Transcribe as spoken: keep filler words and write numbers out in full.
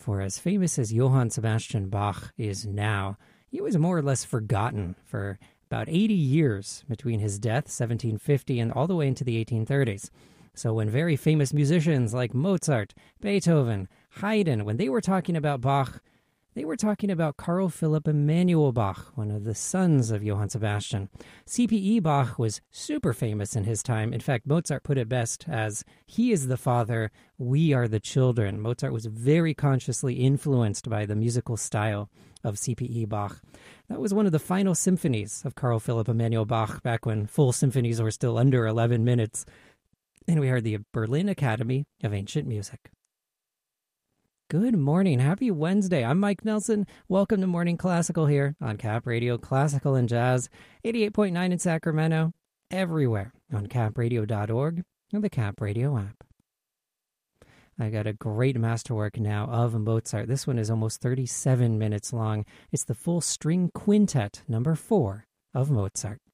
For as famous as Johann Sebastian Bach is now, he was more or less forgotten for about eighty years between his death, seventeen fifty, and all the way into the eighteen thirties. So when very famous musicians like Mozart, Beethoven, Haydn, when they were talking about Bach, they were talking about Carl Philipp Emanuel Bach, one of the sons of Johann Sebastian. C P E Bach was super famous in his time. In fact, Mozart put it best as, he is the father, we are the children. Mozart was very consciously influenced by the musical style of C P E Bach. That was one of the final symphonies of Carl Philipp Emanuel Bach, back when full symphonies were still under eleven minutes. And we heard the Berlin Academy of Ancient Music. Good morning. Happy Wednesday. I'm Mike Nelson. Welcome to Morning Classical here on Cap Radio Classical and Jazz, eighty-eight point nine in Sacramento, everywhere on cap radio dot org and the Cap Radio app. I got a great masterwork now of Mozart. This one is almost thirty-seven minutes long. It's the full string quintet number four of Mozart.